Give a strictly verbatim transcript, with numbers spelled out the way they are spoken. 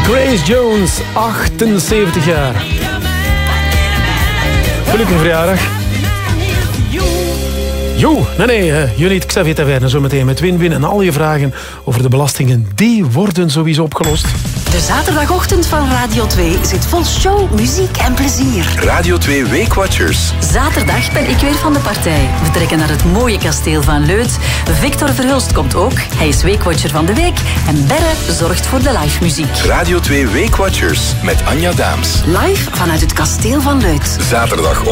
Grace Jones, achtenzeventig jaar. Gelukkige verjaardag. Jo, nee, nee, uh, Unit Xavier Taverne zometeen met Win-Win. En al je vragen over de belastingen, die worden sowieso opgelost. De zaterdagochtend van Radio twee zit vol show, muziek en plezier. Radio twee Weekwatchers. Zaterdag ben ik weer van de partij. We trekken naar het mooie kasteel van Leuth. Victor Verhulst komt ook. Hij is Weekwatcher van de week. En Berre zorgt voor de live muziek. Radio twee Weekwatchers met Anja Daams. Live vanuit het kasteel van Leuth. Zaterdag om